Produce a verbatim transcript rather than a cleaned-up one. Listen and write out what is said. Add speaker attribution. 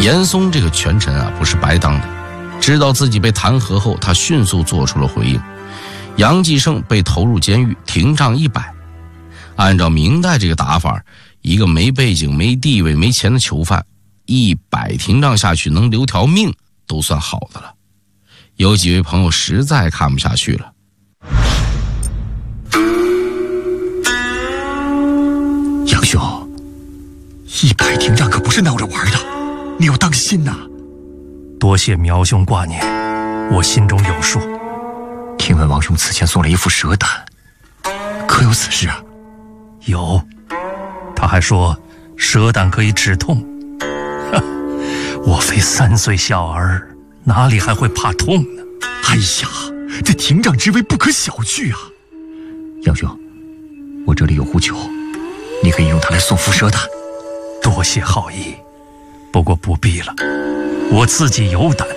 Speaker 1: 严嵩这个权臣啊，不是白当的。知道自己被弹劾后，他迅速做出了回应。杨继盛被投入监狱，廷杖一百。按照明代这个打法，一个没背景、没地位、没钱的囚犯，一百廷杖下去能留条命都算好的了。有几位朋友实在看不下去了。
Speaker 2: 杨兄，一百廷杖可不是闹着玩的，你要当心呐。
Speaker 3: 多谢苗兄挂念，我心中有数。
Speaker 2: 听闻王兄此前送了一副蛇胆，可有此事啊？
Speaker 3: 有，他还说蛇胆可以止痛。我非三岁小儿，哪里还会怕痛呢？
Speaker 2: 哎呀，这廷杖之威不可小觑啊！杨兄，我这里有壶酒，你可以用它来送服蛇胆。
Speaker 3: 多谢好意，不过不必了，我自己有胆，